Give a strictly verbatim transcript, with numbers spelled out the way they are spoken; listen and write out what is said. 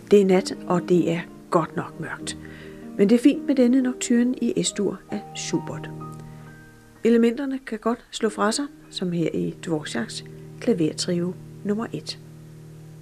Det er nat, og det er godt nok mørkt. Men det er fint med denne nocturne i Es-dur af Schubert. Elementerne kan godt slå fra sig, som her i Dvořáks klavertrio nummer et.